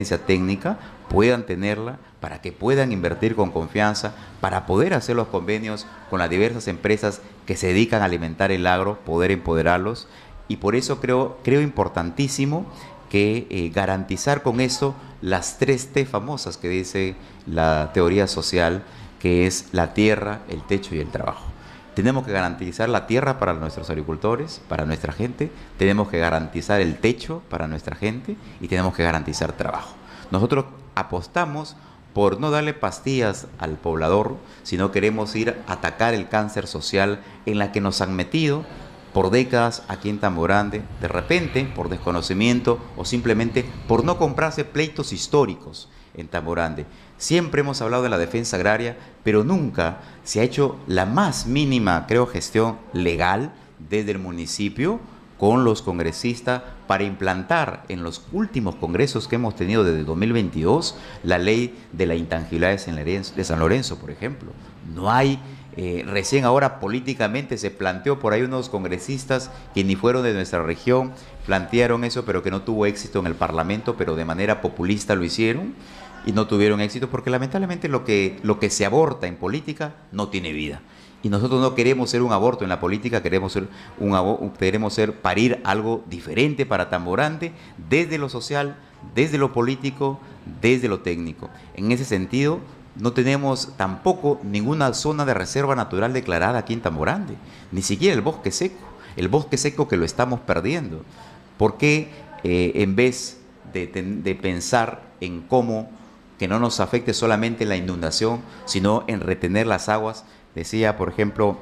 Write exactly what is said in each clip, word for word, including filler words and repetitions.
técnica puedan tenerla, para que puedan invertir con confianza, para poder hacer los convenios con las diversas empresas que se dedican a alimentar el agro, poder empoderarlos. Y por eso creo, creo importantísimo que eh, garantizar con esto las tres T famosas que dice la teoría social, que es la tierra, el techo y el trabajo. Tenemos que garantizar la tierra para nuestros agricultores, para nuestra gente, tenemos que garantizar el techo para nuestra gente y tenemos que garantizar trabajo. Nosotros apostamos por no darle pastillas al poblador, sino queremos ir a atacar el cáncer social en la que nos han metido por décadas aquí en Tambo Grande, de repente por desconocimiento o simplemente por no comprarse pleitos históricos en Tambo Grande. Siempre hemos hablado de la defensa agraria, pero nunca se ha hecho la más mínima, creo, gestión legal desde el municipio con los congresistas para implantar en los últimos congresos que hemos tenido desde dos mil veintidós la ley de la intangibilidad de San Lorenzo, por ejemplo. No hay, eh, recién ahora políticamente se planteó por ahí unos congresistas que ni fueron de nuestra región, plantearon eso, pero que no tuvo éxito en el Parlamento, pero de manera populista lo hicieron y no tuvieron éxito porque lamentablemente lo que, lo que se aborta en política no tiene vida. Y nosotros no queremos ser un aborto en la política, queremos ser, un, queremos ser parir algo diferente para Tambo Grande, desde lo social, desde lo político, desde lo técnico. En ese sentido, no tenemos tampoco ninguna zona de reserva natural declarada aquí en Tambo Grande, ni siquiera el bosque seco, el bosque seco que lo estamos perdiendo. Porque eh, en vez de, de pensar en cómo que no nos afecte solamente la inundación, sino en retener las aguas, decía, por ejemplo,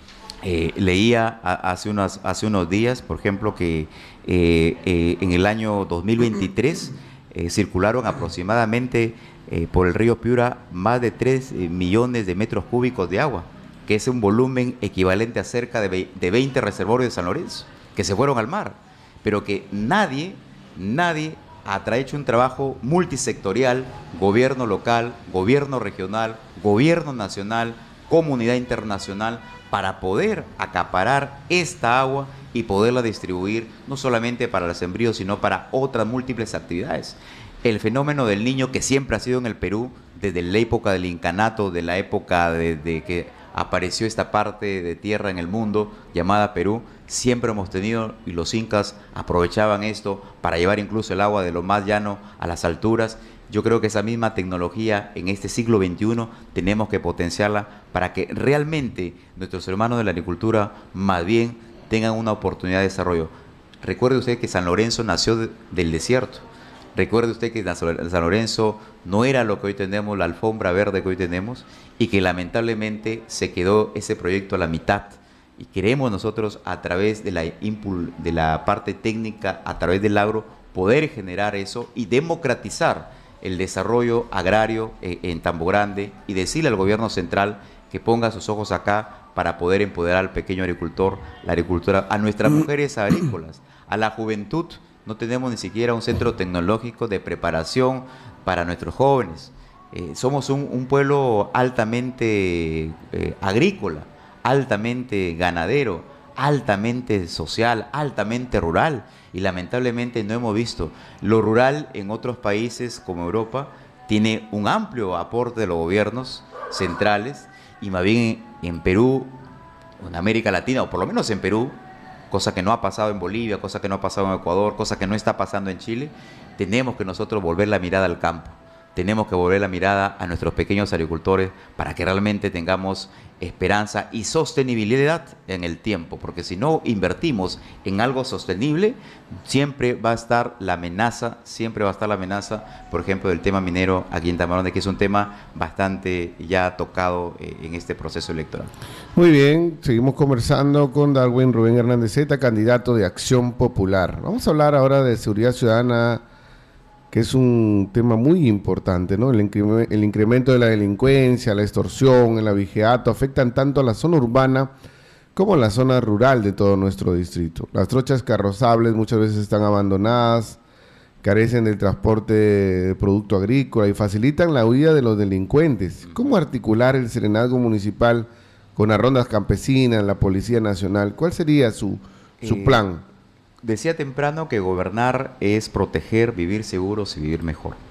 eh, leía a, hace, unas, hace unos días, por ejemplo, que eh, eh, en el año dos mil veintitrés eh, circularon aproximadamente eh, por el río Piura más de tres millones de metros cúbicos de agua, que es un volumen equivalente a cerca de, de veinte reservorios de San Lorenzo, que se fueron al mar, pero que nadie, nadie ha hecho un trabajo multisectorial, gobierno local, gobierno regional, gobierno nacional, comunidad internacional, para poder acaparar esta agua y poderla distribuir no solamente para los sembríos, sino para otras múltiples actividades. El fenómeno del niño, que siempre ha sido en el Perú, desde la época del incanato, de la época de, de que apareció esta parte de tierra en el mundo llamada Perú, siempre hemos tenido, y los incas aprovechaban esto para llevar incluso el agua de lo más llano a las alturas. Yo creo que esa misma tecnología en este siglo veintiuno tenemos que potenciarla para que realmente nuestros hermanos de la agricultura más bien tengan una oportunidad de desarrollo. Recuerde usted que San Lorenzo nació de, del desierto. Recuerde usted que San Lorenzo no era lo que hoy tenemos, la alfombra verde que hoy tenemos, y que lamentablemente se quedó ese proyecto a la mitad. Y queremos nosotros, a través de la, impul de la parte técnica, a través del agro, poder generar eso y democratizar el desarrollo agrario eh, en Tambo Grande, y decirle al gobierno central que ponga sus ojos acá para poder empoderar al pequeño agricultor, la agricultura, a nuestras mujeres agrícolas, a la juventud. No tenemos ni siquiera un centro tecnológico de preparación para nuestros jóvenes. Eh, somos un, un pueblo altamente eh, agrícola, altamente ganadero, altamente social, altamente rural, y lamentablemente no hemos visto. Lo rural en otros países como Europa tiene un amplio aporte de los gobiernos centrales, y más bien en, en Perú, en América Latina, o por lo menos en Perú, cosa que no ha pasado en Bolivia, cosa que no ha pasado en Ecuador, cosa que no está pasando en Chile, tenemos que nosotros volver la mirada al campo. Tenemos que volver la mirada a nuestros pequeños agricultores para que realmente tengamos esperanza y sostenibilidad en el tiempo, porque si no invertimos en algo sostenible, siempre va a estar la amenaza, siempre va a estar la amenaza, por ejemplo, del tema minero aquí en Tambo Grande, que es un tema bastante ya tocado eh, en este proceso electoral. Muy bien, seguimos conversando con Darwin Rubén Hernández Zeta, candidato de Acción Popular. Vamos a hablar ahora de seguridad ciudadana, que es un tema muy importante, ¿no? El, incre el incremento de la delincuencia, la extorsión, el abigeato afectan tanto a la zona urbana como a la zona rural de todo nuestro distrito. Las trochas carrozables muchas veces están abandonadas, carecen del transporte de producto agrícola y facilitan la huida de los delincuentes. ¿Cómo articular el serenazgo municipal con las rondas campesinas, la Policía Nacional? ¿Cuál sería su, su eh... plan? Decía temprano que gobernar es proteger, vivir seguros y vivir mejor.